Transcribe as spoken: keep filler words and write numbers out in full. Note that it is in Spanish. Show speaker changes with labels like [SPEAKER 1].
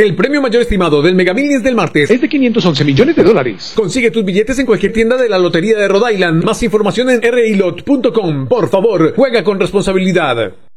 [SPEAKER 1] El premio mayor estimado del Mega Millions del martes
[SPEAKER 2] es de quinientos once millones de dólares.
[SPEAKER 1] Consigue tus billetes en cualquier tienda de la Lotería de Rhode Island. Más información en r i lot punto com. Por favor, juega con responsabilidad.